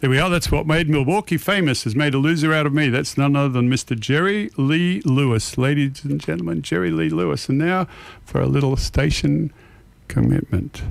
There we are. That's what made Milwaukee famous, has made a loser out of me. That's none other than Mr. Jerry Lee Lewis. Ladies and gentlemen, Jerry Lee Lewis. And now for a little station commitment.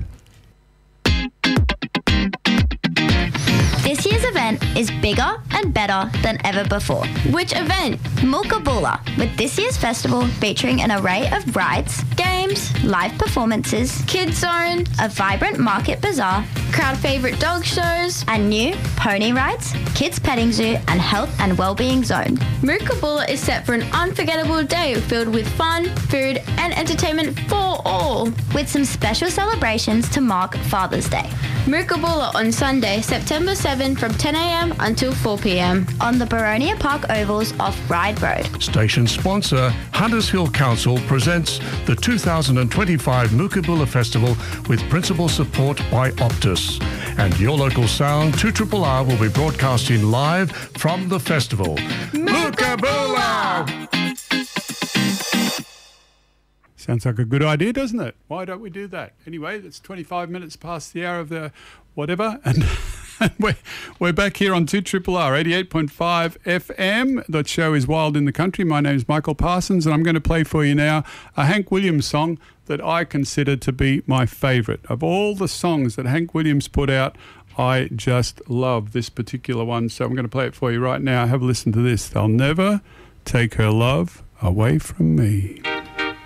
This year's event is bigger and better than ever before. Which event? Mookabulla, with this year's festival featuring an array of rides, Games, live performances, Kids Zone, a vibrant market bazaar, crowd favourite dog shows, and new pony rides, kids petting zoo, and health and wellbeing zone. Mookabulla is set for an unforgettable day filled with fun, food, and entertainment for all. With some special celebrations to mark Father's Day. Mookabulla on Sunday, September 7 from 10 a.m. until 4 p.m. on the Boronia Park Ovals off Ryde Road. Station sponsor Hunters Hill Council presents the 2025 Mookabulla Festival with principal support by Optus. And your local sound, 2RRR, will be broadcasting live from the festival. Mookabulla! Sounds like a good idea, doesn't it? Why don't we do that? Anyway, it's 25 minutes past the hour of the whatever, and we're back here on 2RRR 88.5 FM. The show is Wild in the Country. My name is Michael Parsons, and I'm going to play for you now a Hank Williams song that I consider to be my favourite. Of all the songs that Hank Williams put out, I just love this particular one, so I'm going to play it for you right now. Have a listen to this. They'll never take her love away from me.